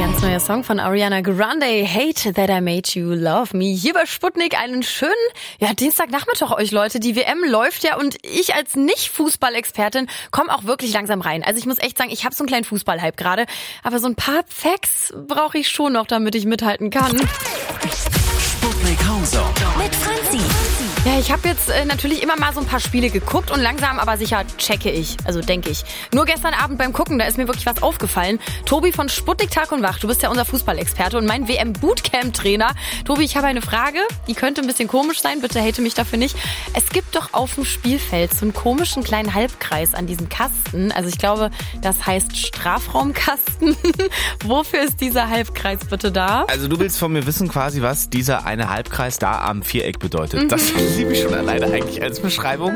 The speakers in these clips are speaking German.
Ganz neuer Song von Ariana Grande, Hate That I Made You Love Me. Hier bei Sputnik einen schönen Dienstagnachmittag euch Leute. Die WM läuft ja und ich als Nicht-Fußball-Expertin komme auch wirklich langsam rein. Also ich muss echt sagen, ich habe so einen kleinen Fußball-Hype gerade. Aber so ein paar Facts brauche ich schon noch, damit ich mithalten kann. Sputnik Homezone mit Franzi. Ja, ich habe jetzt natürlich immer mal so ein paar Spiele geguckt und langsam aber sicher checke ich, also denke ich. Nur gestern Abend beim Gucken, da ist mir wirklich was aufgefallen. Tobi von Sputnik Tag und Wach, du bist ja unser Fußballexperte und mein WM-Bootcamp-Trainer. Tobi, ich habe eine Frage, die könnte ein bisschen komisch sein, bitte hate mich dafür nicht. Es gibt doch auf dem Spielfeld so einen komischen kleinen Halbkreis an diesem Kasten. Also ich glaube, das heißt Strafraumkasten. Wofür ist dieser Halbkreis bitte da? Also du willst von mir wissen quasi, was dieser eine Halbkreis da am Viereck bedeutet. Das liebe ich schon alleine eigentlich als Beschreibung.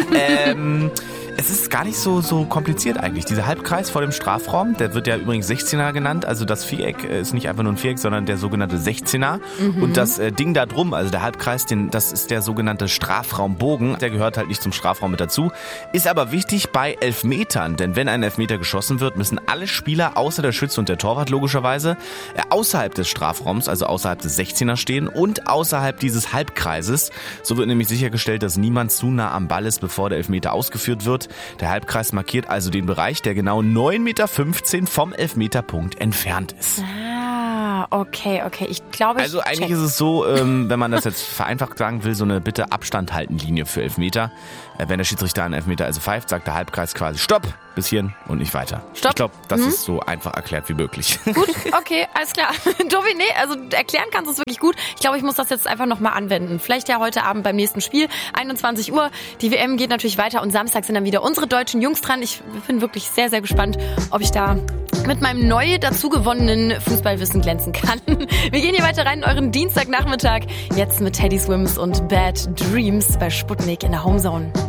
Es ist gar nicht so kompliziert eigentlich. Dieser Halbkreis vor dem Strafraum, der wird ja übrigens 16er genannt. Also das Viereck ist nicht einfach nur ein Viereck, sondern der sogenannte 16er. Und das Ding da drum, also der Halbkreis, das ist der sogenannte Strafraumbogen. Der gehört halt nicht zum Strafraum mit dazu. Ist aber wichtig bei Elfmetern, denn wenn ein Elfmeter geschossen wird, müssen alle Spieler außer der Schütze und der Torwart logischerweise außerhalb des Strafraums, also außerhalb des 16er stehen und außerhalb dieses Halbkreises. So wird nämlich sichergestellt, dass niemand zu nah am Ball ist, bevor der Elfmeter ausgeführt wird. Der Halbkreis markiert also den Bereich, der genau 9,15 Meter vom Elfmeterpunkt entfernt ist. Okay. Ich glaube, Also eigentlich ist es so, wenn man das jetzt vereinfacht sagen will, so eine bitte Abstand halten Linie für Elfmeter. Wenn der Schiedsrichter einen Elfmeter also pfeift, sagt der Halbkreis quasi Stopp, bis hierhin und nicht weiter. Stopp. Ich glaube, das ist so einfach erklärt wie möglich. Gut, okay, alles klar. Tobi, also erklären kannst du es wirklich gut. Ich glaube, ich muss das jetzt einfach nochmal anwenden. Vielleicht ja heute Abend beim nächsten Spiel, 21 Uhr. Die WM geht natürlich weiter und Samstag sind dann wieder unsere deutschen Jungs dran. Ich bin wirklich sehr, sehr gespannt, ob ich da mit meinem neu dazu gewonnenen Fußballwissen glänzen kann. Wir gehen hier weiter rein in euren Dienstagnachmittag. Jetzt mit Teddy Swims und Bad Dreams bei Sputnik in der Homezone.